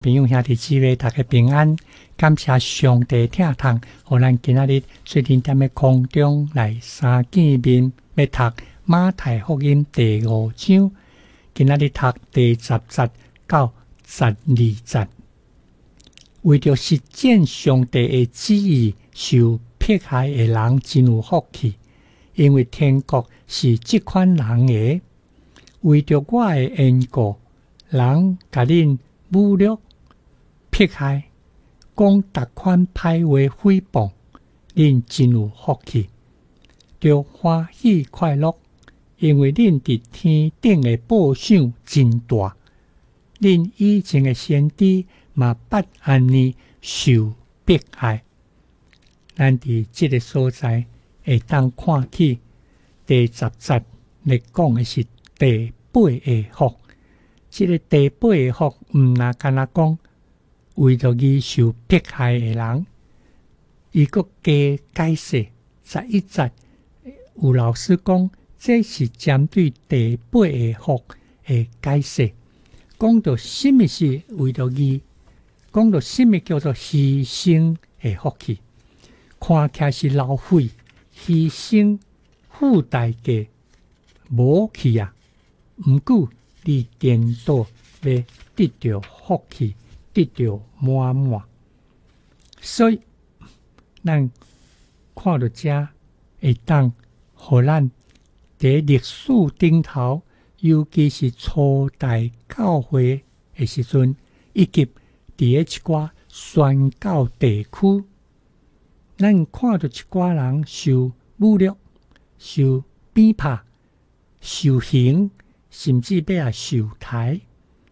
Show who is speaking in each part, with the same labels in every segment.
Speaker 1: 朋友兄弟姊妹，大家平安！感谢上帝疼痛，互咱今仔日虽然踮咧空中来三见面，要读马太福音第5章，今仔日读第10节到12节。为着实践上帝的旨意，受迫害的人真有福气，因为天国是这款人的。为着我的缘故，人甲恁侮辱、迫害，讲逐款歹话诽谤，恁真有福气，着欢喜快乐，因为恁伫天顶的报赏真大。恁以前的先知嘛捌安尼受迫害。咱伫即个所在会当看起第10节咧讲的是第8个福。即个第8个福毋若干那讲为着伊受迫害的人，伊阁加解释11节有老师讲，这是针对第8个福的解释，讲到什么是为着伊，讲到什么叫做牺牲的福气，看起来是浪费、牺牲、付代价，无去啊！毋过你颠倒要得到福气，得到满满。所以咱看到这会当互咱伫历史顶头，尤其是初代教会的时阵，以及伫一寡宣教地区，咱看到一寡人受侮辱、受鞭拍、受刑，甚至要受抬。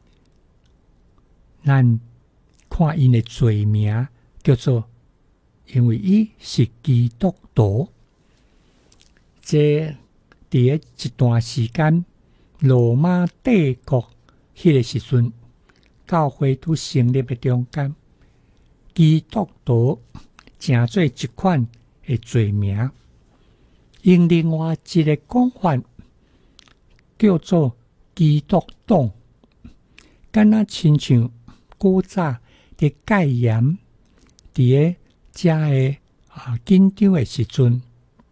Speaker 1: 咱看因的罪名叫做，因为伊是基督徒。这伫一段时间，罗马帝国迄个时阵，教会都成立的中间，基督徒成做一款的罪名。用另外一个讲法，叫做基督党，敢若亲像古早伫戒严伫个遮个紧张的时阵，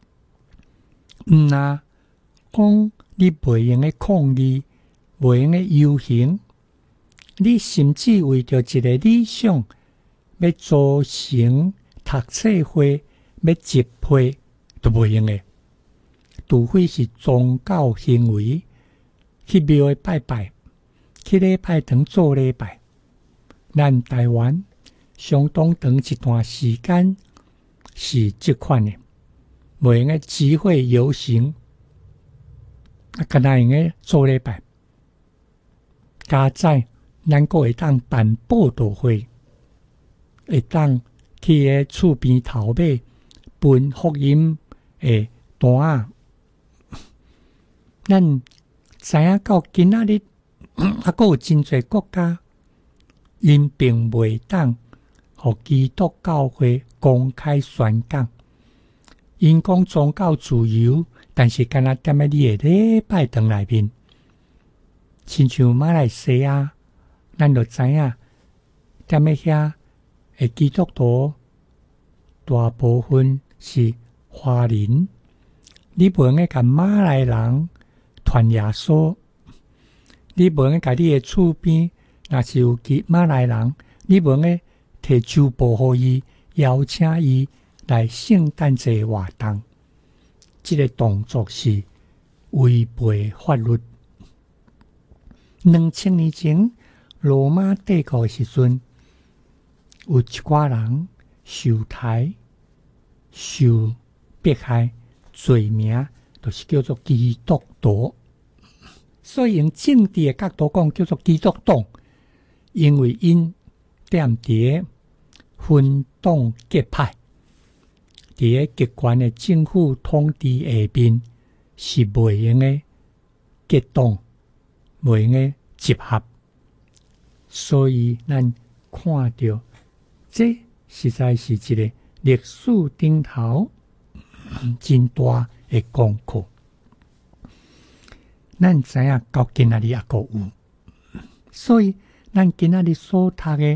Speaker 1: 若讲你袂用的抗议，袂用的游行，你甚至为着一个理想要组成读册会，要集会，都袂用的。除非是宗教行为，去庙的拜拜，去礼拜堂做礼拜。咱台湾相当长一段时间是这款的，袂用的集会游行，敢若用的做礼拜。加在咱阁会当办报道会，会当去个厝边头尾分福音的单仔。咱知影到今仔日，阁有真侪国家，因并袂当互基督教会公开宣讲。因讲宗教自由，但是敢若踮咧你的礼拜堂内面，亲像马来西亚，咱就知影踮咧遐的基督徒大部分是华人，你袂用甲马来人传耶稣，你袂用甲你的厝边，若是有马来人，你袂用摕酒报互伊，邀请伊来圣诞节活动。这个动作是违背法律。2000年前，罗马帝国的时阵，有一寡人受抬、受迫害，罪名就是叫做基督徒。所以用政治的角度讲，叫做基督党，因为因踮伫分党结派，伫个极权的政府统治下面是袂用的结党，袂用的集合。所以咱看到这实在是一个历史顶头真大的功课。咱知影到今仔日也阁有，所以咱今仔日所读的